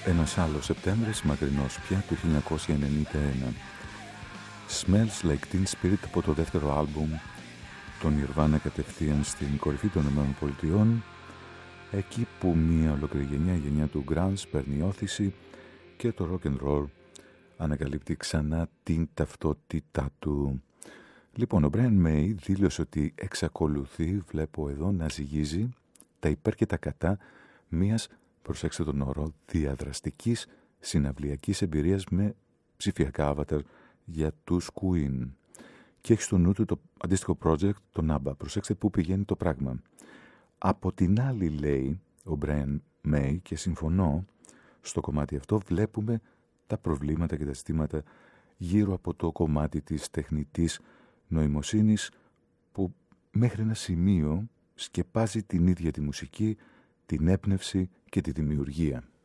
Ένας άλλος Σεπτέμβρης, μακρινός πια, του 1991. Smells Like Teen Spirit από το δεύτερο άλμπουμ των Nirvana, κατευθείαν στην κορυφή των ΗΠΑ, εκεί που μια ολόκληρη γενιά του grunge παίρνει όθηση και το rock and roll ανακαλύπτει ξανά την ταυτότητά του. Λοιπόν, ο Brian May δήλωσε ότι εξακολουθεί, βλέπω εδώ, να ζυγίζει τα υπέρ και τα κατά μιας, προσέξτε τον όρο, διαδραστικής συναυλιακής εμπειρίας με ψηφιακά avatar για τους Queen. Και έχει στο νου του το αντίστοιχο project, τον ABBA. Προσέξτε πού πηγαίνει το πράγμα. Από την άλλη, λέει ο Brian May, και συμφωνώ στο κομμάτι αυτό, βλέπουμε τα προβλήματα και τα ζητήματα γύρω από το κομμάτι της τεχνητής νοημοσύνης που μέχρι ένα σημείο σκεπάζει την ίδια τη μουσική, την έπνευση και τη δημιουργία.